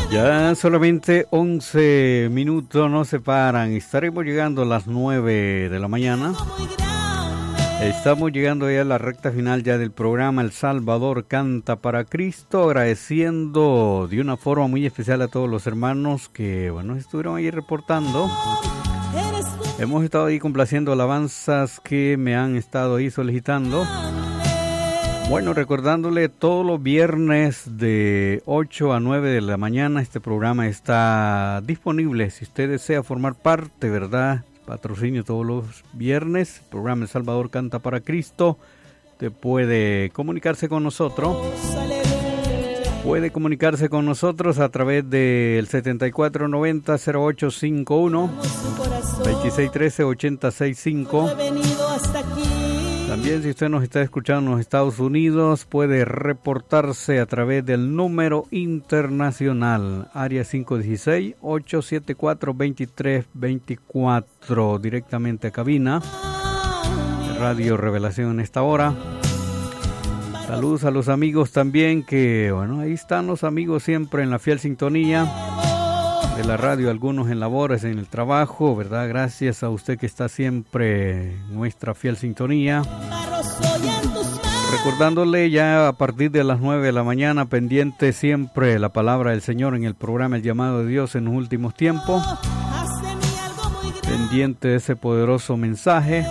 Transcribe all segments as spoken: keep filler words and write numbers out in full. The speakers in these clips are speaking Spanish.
Ya solamente once minutos nos separan. Estaremos llegando a las nueve de la mañana. Estamos llegando ya a la recta final ya del programa El Salvador Canta para Cristo, agradeciendo de una forma muy especial a todos los hermanos que, bueno, estuvieron ahí reportando. Hemos estado ahí complaciendo alabanzas que me han estado ahí solicitando. Bueno, recordándole, todos los viernes de ocho a nueve de la mañana este programa está disponible. Si usted desea formar parte, ¿verdad? Patrocinio todos los viernes, programa El Salvador Canta para Cristo. Te puede comunicarse con nosotros. Puede comunicarse con nosotros a través del setenta y cuatro noventa cero ocho cincuenta y uno, veintiséis trece ochenta sesenta y cinco. También, si usted nos está escuchando en los Estados Unidos, puede reportarse a través del número internacional, área cinco uno seis, ocho siete cuatro, dos tres dos cuatro, directamente a cabina, Radio Revelación en esta hora. Saludos a los amigos también, que, bueno, ahí están los amigos siempre en la fiel sintonía de la radio, algunos en labores, en el trabajo, ¿verdad? Gracias a usted que está siempre en nuestra fiel sintonía. Recordándole ya a partir de las nueve de la mañana, pendiente siempre la palabra del Señor en el programa El Llamado de Dios en los últimos tiempos. Pendiente de ese poderoso mensaje.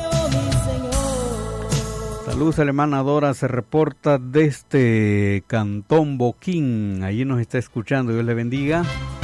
Saludos a la hermana Dora, se reporta desde Cantón Boquín. Allí nos está escuchando, Dios le bendiga.